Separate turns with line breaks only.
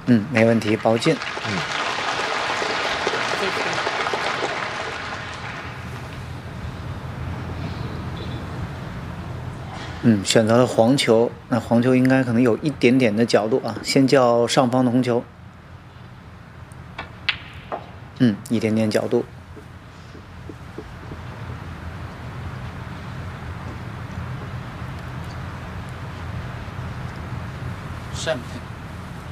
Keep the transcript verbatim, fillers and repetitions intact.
嗯，没问题，包进。
嗯，
这个
嗯，选择了黄球，那黄球应该可能有一点点的角度啊，先叫上方的红球。嗯，一点点角度。
上面。